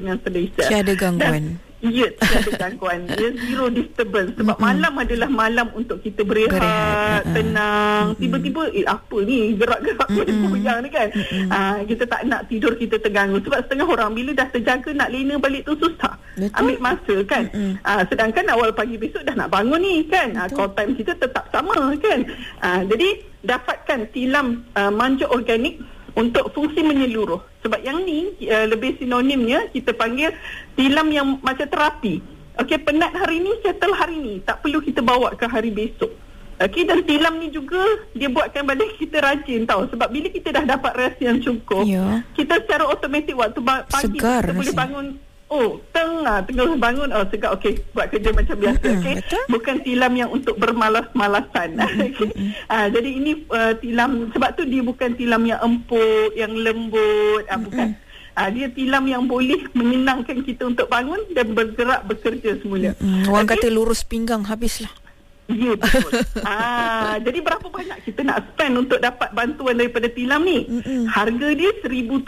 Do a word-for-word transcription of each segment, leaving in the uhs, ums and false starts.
dengan selesa. Tiada gangguan. Dan, ya, tiada gangguan. Ya, zero disturbance. Sebab mm-hmm. malam adalah malam untuk kita berehat, berehat. Uh-huh. tenang. Mm-hmm. Tiba-tiba, eh apa ni? Gerak-gerak mm-hmm. goyang ni kan? Mm-hmm. Uh, kita tak nak tidur, kita terganggu. Sebab setengah orang bila dah terjaga nak lena balik tu susah. Betul. Ambil masa kan? Mm-hmm. Uh, sedangkan awal pagi besok dah nak bangun ni kan? Uh, call time kita tetap sama kan? Uh, jadi, dapatkan tilam uh, manja organik untuk fungsi menyeluruh. Sebab yang ni uh, lebih sinonimnya kita panggil tilam yang macam terapi. Okey, penat hari ni, settle hari ni. Tak perlu kita bawa ke hari besok. Okey, dan tilam ni juga dia buatkan badan kita rajin tau. Sebab bila kita dah dapat rest yang cukup, ya. Kita secara automatik waktu pagi segar kita boleh bangun. Oh, tengah tengah bangun, oh segar, okey, buat kerja macam biasa, mm-hmm, okey. Bukan tilam yang untuk bermalas-malasan. Mm-hmm. Okay. Ah, jadi ini uh, tilam, sebab tu dia bukan tilam yang empuk, yang lembut, ah, bukan. Mm-hmm. Ah, dia tilam yang boleh menyenangkan kita untuk bangun dan bergerak bekerja semula. Mm-hmm. Orang okay? kata lurus pinggang habislah. Ya, betul. ah, jadi berapa banyak kita nak spend untuk dapat bantuan daripada tilam ni? Mm-mm. Harga dia seribu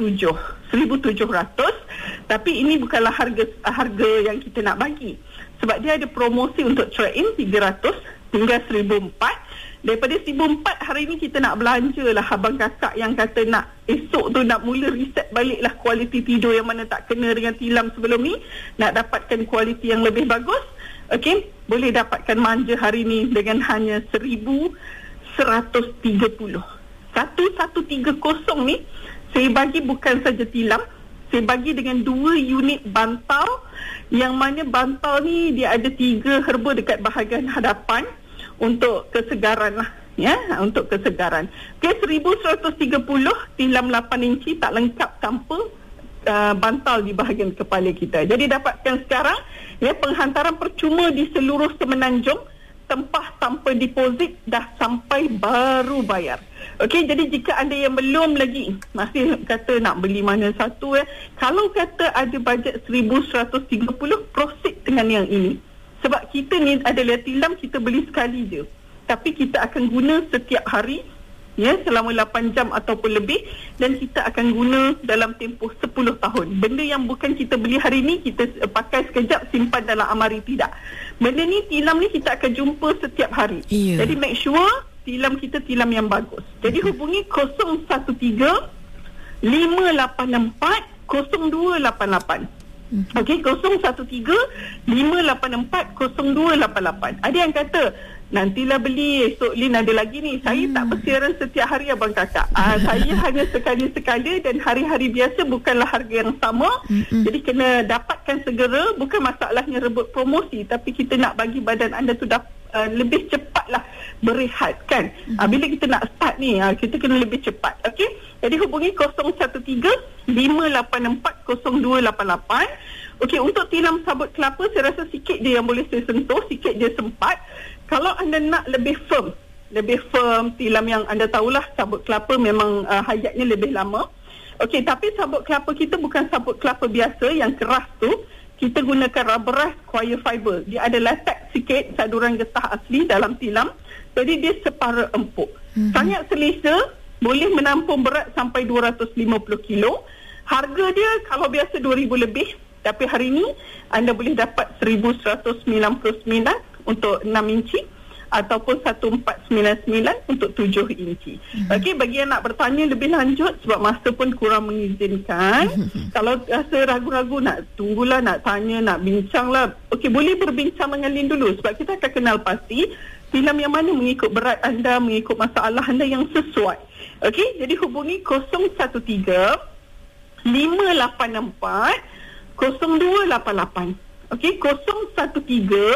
tujuh ratus. Tapi ini bukanlah harga harga yang kita nak bagi. Sebab dia ada promosi untuk trade-in tiga ratus hingga seribu empat. Daripada seribu empat hari ni kita nak belanja lah abang kakak yang kata nak esok tu nak mula reset balik lah kualiti tidur yang mana tak kena dengan tilam sebelum ni. Nak dapatkan kualiti yang lebih bagus. Okey, boleh dapatkan manja hari ni dengan hanya seribu seratus tiga puluh. seribu seratus tiga puluh ni saya bagi bukan saja tilam, saya bagi dengan dua unit bantal, yang mana bantal ni dia ada tiga herba dekat bahagian hadapan untuk kesegaran lah, ya, untuk kesegaran. Okey, seribu seratus tiga puluh tilam lapan inci tak lengkap tanpa Uh, bantal di bahagian kepala kita. Jadi dapatkan sekarang, ya, penghantaran percuma di seluruh Semenanjung, tempah tanpa deposit, dah sampai baru bayar. Okey, jadi jika anda yang belum lagi masih kata nak beli mana satu, eh, kalau kata ada bajet seribu seratus tiga puluh, proceed dengan yang ini. Sebab kita ni adalah tilam kita beli sekali je, tapi kita akan guna setiap hari, ya, selama lapan jam ataupun lebih, dan kita akan guna dalam tempoh sepuluh tahun. Benda yang bukan kita beli hari ni, kita pakai sekejap, simpan dalam amari, tidak. Benda ni, tilam ni kita akan jumpa setiap hari. Iya. Jadi make sure tilam kita tilam yang bagus. Jadi hubungi kosong satu tiga lima lapan empat kosong dua lapan lapan. Okey, kosong satu tiga lima lapan empat kosong dua lapan lapan. Ada yang kata, nantilah beli, esok Lin ada lagi ni. Saya hmm. tak bersiaran setiap hari abang kakak. Ah, saya hanya sekali-sekala, dan hari-hari biasa bukanlah harga yang sama. Hmm. Jadi kena dapatkan segera. Bukan masalahnya rebut promosi, tapi kita nak bagi badan anda tu dap, uh, lebih cepatlah berehat kan. Hmm. Ah, bila kita nak start ni, ah, kita kena lebih cepat. Okey. Jadi hubungi kosong satu tiga lima lapan empat kosong dua lapan lapan. Okey, untuk tilam sabut kelapa saya rasa sikit je yang boleh saya sentuh, sikit je sempat. Kalau anda nak lebih firm, lebih firm tilam yang anda tahulah sabut kelapa memang uh, hayatnya lebih lama. Okey, tapi sabut kelapa kita bukan sabut kelapa biasa yang keras tu. Kita gunakan rubberized coir fiber. Dia ada latex sikit, saduran getah asli dalam tilam. Jadi dia separa empuk. Mm-hmm. Sangat selesa, boleh menampung berat sampai dua ratus lima puluh kilo. Harga dia kalau biasa dua ribu lebih, tapi hari ni anda boleh dapat seribu seratus sembilan puluh sembilan untuk enam inci ataupun seribu empat ratus sembilan puluh sembilan untuk tujuh inci. Mm-hmm. Okey, bagi yang nak bertanya lebih lanjut sebab masa pun kurang mengizinkan, mm-hmm. kalau rasa ragu-ragu nak tunggulah, nak tanya, nak bincang lah, okey, boleh berbincang dengan Lin dulu sebab kita akan kenal pasti tilam yang mana mengikut berat anda, mengikut masalah anda yang sesuai. Okey, jadi hubungi kosong satu tiga lima lapan empat kosong dua lapan lapan. Okey, kosong satu tiga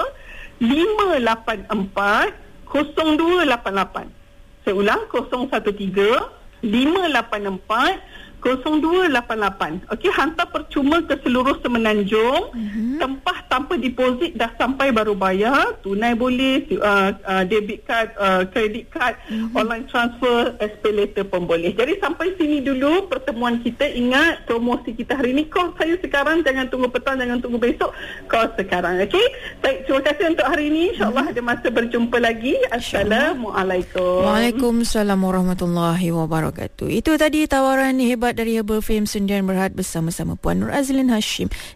lima lapan empat kosong dua lapan lapan. Saya ulang, kosong satu tiga lima lapan empat kosong dua lapan lapan. Okey, hantar percuma ke seluruh Semenanjung. Mm-hmm. Tempah tanpa deposit dah sampai baru bayar. Tunai boleh, uh, uh, debit card, uh, credit card, mm-hmm. online transfer, S P later pun boleh. Jadi sampai sini dulu pertemuan kita. Ingat promosi kita hari ni, call saya sekarang, jangan tunggu petang, jangan tunggu besok, call sekarang. Okey, baik, terima kasih untuk hari ini. InsyaAllah mm-hmm. ada masa berjumpa lagi. Assalamualaikum. Waalaikumsalam warahmatullahi wabarakatuh. Itu tadi tawaran hebat dari Herbal Fame Sendian Berhad bersama-sama Puan Nur Azlin Hashim